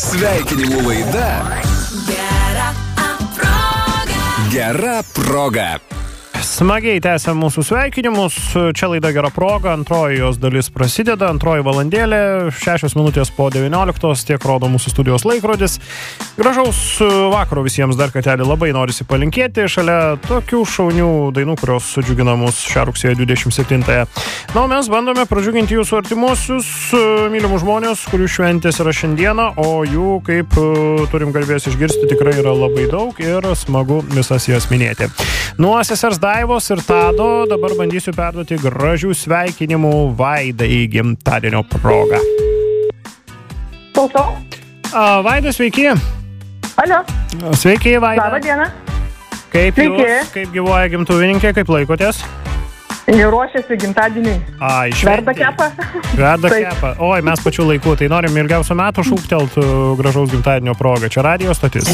Sveikinimų laida Gera proga. Smagiai tęsiam mūsų sveikinimus. Čia laida Gera proga, antroji jos dalis prasideda, antroji valandėlė, 6 minutės po 19, tiek rodo mūsų studijos laikrodis. Gražaus vakaro visiems dar kartelį labai norisi palinkėti, šalia tokių šaunių dainų, kurios džiugina mus šią rugsėjo 27-ąją. Na, o mes bandome pradžiuginti jūsų artimuosius, mylimus žmonės, kurių šventės yra šiandieną, o jų, kaip turim garbės išgirsti, tikrai yra labai daug ir smagu visas jas minėti. Nuo sesers Daivos ir Tado dabar bandysiu perduoti gražių sveikinimų Vaidai gimtadienio proga. Klausau. Vaida, sveiki. Alio. Sveiki, Vaida. Labą dieną. Kaip Sveiki. jūs, kaip gyvuoja gimtuvininkė, kaip laikotės? Jau ruošiasi gimtadieniui. Verda kepa. Verda Taip. kepa. Oi, mes pačiu laiku, tai norim ilgiausių metų šūktelt gražaus gimtadienio proga. Čia radio stotis.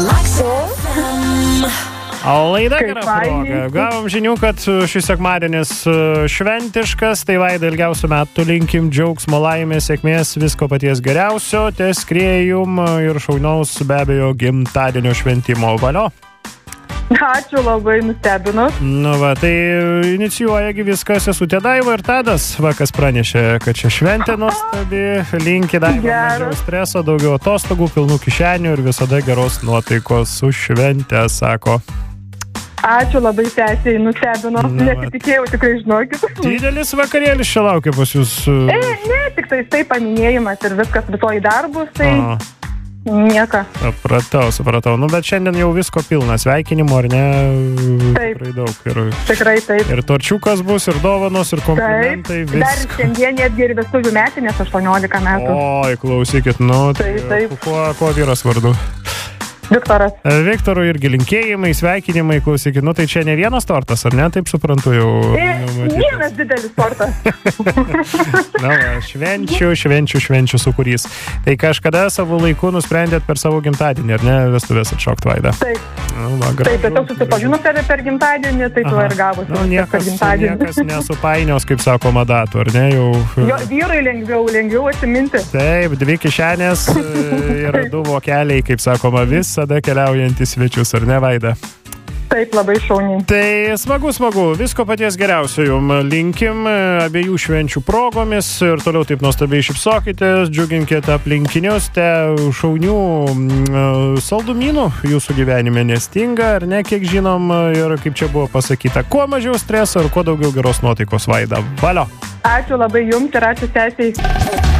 Laida Kaip Gera fainiai. proga. Gavom žinių, kad šis sekmadienis šventiškas, tai Vaida ilgiausių metų linkim džiaugsmo, laimės, sėkmės, visko paties geriausio, teskrėjum ir šaunaus be abejo gimtadienio šventimo. Valio. Ačiū labai, nustebinus. Nu va, tai inicijuojagi viskas sesutė Daiva ir Tadas, kas pranešė, kad čia šventė nuostabi, linki Daiva mažiau streso, daugiau atostogų, pilnų kišenių ir visada geros nuotaikos su šventė, sako. Ačiū labai, sesiai, nustebino. Nu, Nesitikėjau, tikrai žinokit. Didelis vakarėlis čia laukia pas jūs. Ne, tik tai paminėjimas ir viskas rytoj į darbus, tai Aha. nieko. Supratau. Nu, bet šiandien jau visko pilna sveikinimų, ar ne? Taip. Tikrai daug. Ir, Tikrai taip. ir torčiukas bus, ir dovanos, ir komplimentai. Taip. Dar šiandien netgi ir vestuvių metinės 18 metų. Oi, klausykit, nu, Taip. Kuo vyras vardu? Viktoras. Viktorui irgi linkėjimai, sveikinimai, klausykit, nu tai čia ne vienas tortas, ar ne, taip suprantu jau. Vienas didelis tortas. Na, va, švenčių sukūrys. Tai kažkada savo laiku nusprendėt per savo gimtadienį, ar ne, vestuvės atšokt, Vaida? Taip. Nu, va, Taip, tiesiog susipažinus per gimtadienį, tai tu ir gavosi. Nu, per gimtadienį. niekas nesupainios, kaip sakoma, datų, ar ne, jau. Jo, vyrai lengviau atsiminti. Taip, 2 kišenės ir 2 vokeliai, kaip sakoma, visada keliaujantys svečius, ar ne, Vaida? Taip, labai šauniai. Tai smagu, visko paties geriausio jum linkim, abiejų švenčių progomis ir toliau taip nuostabiai šypsokitės, džiuginkite aplinkinius, te šaunių saldumynų jūsų gyvenime nestinga, ar ne, kiek žinom, ir kaip čia buvo pasakyta, kuo mažiau streso ir kuo daugiau geros nuotaikos, Vaida. Valio! Ačiū labai jums ir ačiū sesiai.